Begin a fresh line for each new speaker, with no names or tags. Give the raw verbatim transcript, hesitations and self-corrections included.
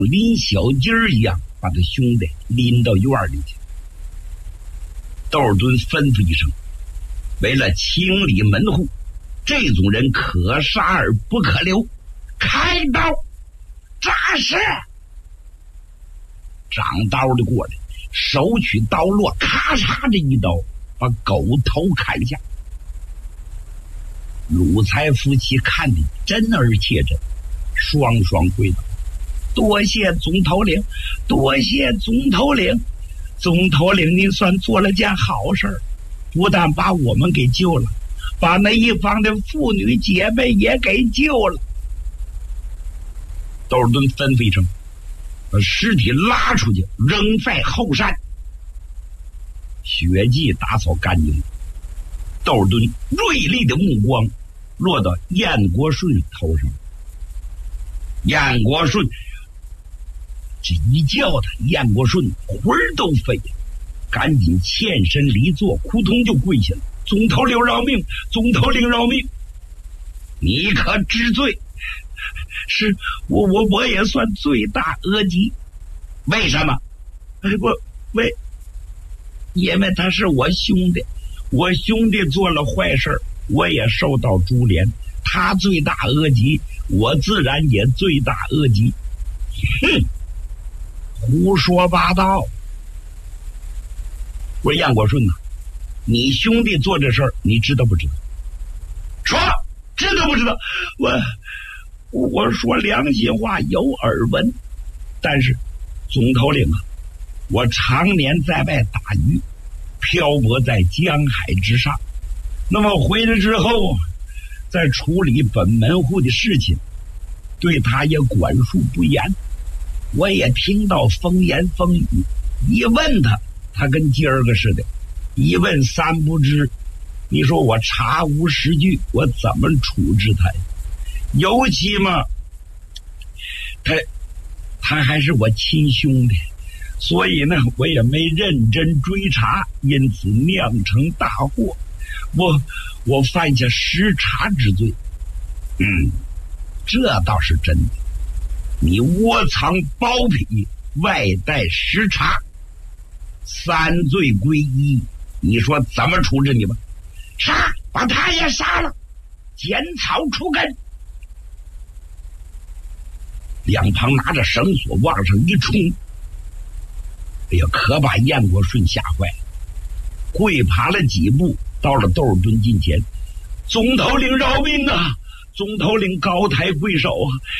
拎小鸡儿一样把他兄弟拎到院里去。窦尔敦吩咐一声，为了清理门户，这种人可杀而不可留，开刀扎实。长刀的过来，手取刀落，咔嚓这一刀把狗头砍下。鲁才夫妻看得真而切真，双双跪倒，多谢总头领，多谢总头领，总头领您算做了件好事，不但把我们给救了，把那一方的妇女姐妹也给救了。窦尔敦吩咐一声，把尸体拉出去，扔在后山。血迹打扫干净了，窦尔敦锐利的目光落到燕国顺头上。燕国顺这一叫他，燕国顺魂儿都飞了，赶紧欠身离座，扑通就跪下了。总头领饶命，总头领饶命！你可知罪？是我我我也算罪大恶极。为什么？我为因为他是我兄弟，我兄弟做了坏事，我也受到株连，他罪大恶极，我自然也罪大恶极。哼，胡说八道！我说燕国顺呐、啊，你兄弟做这事儿，你知道不知道？说，知道不知道？我我说良心话，有耳闻，但是总头领啊，我常年在外打鱼，漂泊在江海之上，那么回来之后，在处理本门户的事情，对他也管束不严，我也听到风言风语，一问他，他跟今儿个似的，一问三不知。你说我查无实据，我怎么处置他呀？尤其嘛，他他还是我亲兄弟，所以呢，我也没认真追查，因此酿成大祸。我我犯下失察之罪。嗯，这倒是真的。你窝藏包庇，外带失察，三罪归一，你说怎么处置你吧？杀，把他也杀了，剪草除根。两旁拿着绳索往上一冲，哎呀，可把燕国顺吓坏了，跪爬了几步，到了窦尔敦近前，总头领饶命啊！总头领高抬贵手啊！